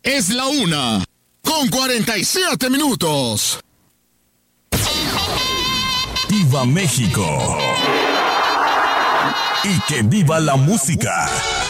Es la 1:47. ¡Viva México! ¡Y que viva la música!